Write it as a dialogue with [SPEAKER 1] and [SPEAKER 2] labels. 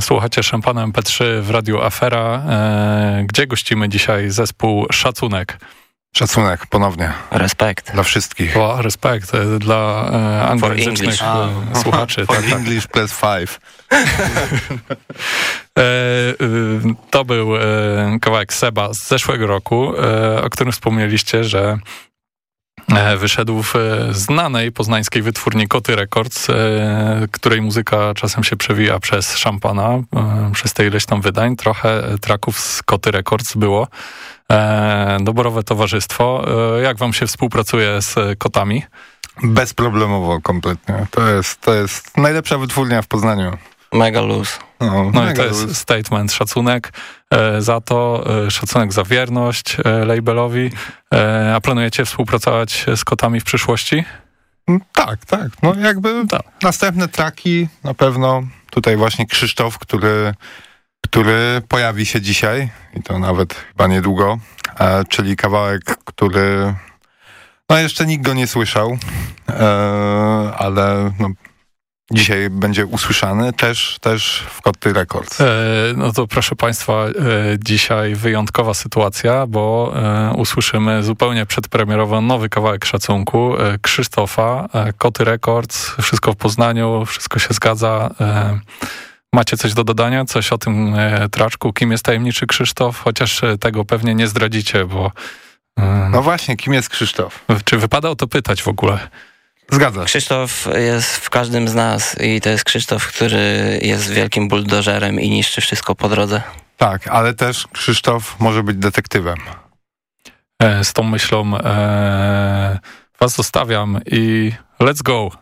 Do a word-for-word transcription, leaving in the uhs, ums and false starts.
[SPEAKER 1] Słuchacie Szampana em pe trzy w Radiu Afera, gdzie gościmy dzisiaj zespół Szacunek.
[SPEAKER 2] Szacunek, ponownie.
[SPEAKER 3] Respekt.
[SPEAKER 2] Dla wszystkich.
[SPEAKER 1] O, respekt dla e, anglojęzycznych słuchaczy.
[SPEAKER 2] For
[SPEAKER 1] tak,
[SPEAKER 2] English tak. Plus five.
[SPEAKER 1] e, to był e, kawałek Seba z zeszłego roku, e, o którym wspomnieliście, że wyszedł w znanej poznańskiej wytwórni Koty Records, której muzyka czasem się przewija przez Szampana, przez te ileś tam wydań. Trochę traków z Koty Records było. Doborowe towarzystwo. Jak wam się współpracuje z Kotami?
[SPEAKER 2] Bezproblemowo, kompletnie. To jest, to jest najlepsza wytwórnia w Poznaniu.
[SPEAKER 3] Mega luz.
[SPEAKER 2] No,
[SPEAKER 1] no
[SPEAKER 2] mega
[SPEAKER 1] i to jest
[SPEAKER 2] luz.
[SPEAKER 1] statement, szacunek e, za to, e, szacunek za wierność e, labelowi. E, a planujecie współpracować z Kotami w przyszłości?
[SPEAKER 2] Tak, tak. No jakby
[SPEAKER 1] tak.
[SPEAKER 2] Następne traki na pewno. Tutaj właśnie Krzysztof, który, który pojawi się dzisiaj i to nawet chyba niedługo, e, czyli kawałek, który no jeszcze nikt go nie słyszał, e, ale no, dzisiaj będzie usłyszany też, też w Koty Records.
[SPEAKER 1] E, no to proszę Państwa, e, dzisiaj wyjątkowa sytuacja, bo e, usłyszymy zupełnie przedpremierowo nowy kawałek Szacunku e, Krzysztofa, e, Koty Records, wszystko w Poznaniu, wszystko się zgadza. E, macie coś do dodania? Coś o tym e, traczku? Kim jest tajemniczy Krzysztof? Chociaż e, tego pewnie nie zdradzicie, bo... E,
[SPEAKER 2] no właśnie, kim jest Krzysztof?
[SPEAKER 1] Czy wypada o to pytać w ogóle?
[SPEAKER 2] Zgadza się.
[SPEAKER 3] Krzysztof jest w każdym z nas i to jest Krzysztof, który jest wielkim buldożerem i niszczy wszystko po drodze.
[SPEAKER 2] Tak, ale też Krzysztof może być detektywem.
[SPEAKER 1] E, z tą myślą e, was zostawiam i let's go!